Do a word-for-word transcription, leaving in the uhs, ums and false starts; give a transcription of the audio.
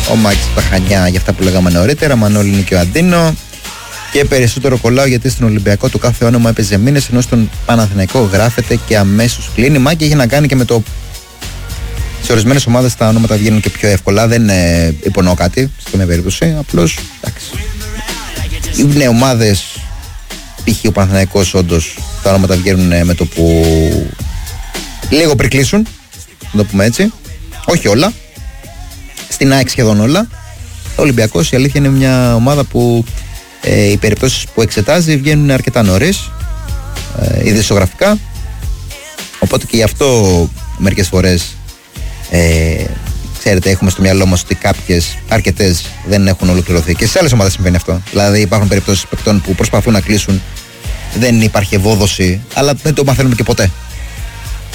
Ο Μάκης στα Χανιά για αυτά που λέγαμε νωρίτερα. Μανώλη είναι και ο Αντίνο. Και περισσότερο κολλάω γιατί στον Ολυμπιακό το κάθε όνομα έπαιζε μήνες, ενώ στον Παναθηναϊκό γράφεται και αμέσως κλείνει. Μάκη έχει να κάνει και με το. Σε ορισμένες ομάδες τα ονόματα βγαίνουν και πιο εύκολα. Δεν ε, υπονοώ κάτι σε καμία περίπτωση. Απλώς εντάξει. Είναι ομάδες. Π.χ. ο Παναθηναϊκός, όντως τα ονόματα βγαίνουν ε, με το που. Λίγο πριν κλείσουν. Να το πούμε έτσι. Όχι όλα. Στην ΑΕΚ σχεδόν όλα. Ο Ολυμπιακός η αλήθεια είναι μια ομάδα που ε, οι περιπτώσεις που εξετάζει βγαίνουν αρκετά νωρίς. Ε, ειδησιογραφικά. Οπότε και γι' αυτό μερικές φορές. Ε, ξέρετε, έχουμε στο μυαλό μας ότι κάποιες, αρκετές δεν έχουν ολοκληρωθεί. Και σε άλλες ομάδες συμβαίνει αυτό. Δηλαδή, υπάρχουν περιπτώσεις παικτών που προσπαθούν να κλείσουν, δεν υπάρχει ευόδοση, αλλά δεν το μαθαίνουμε και ποτέ.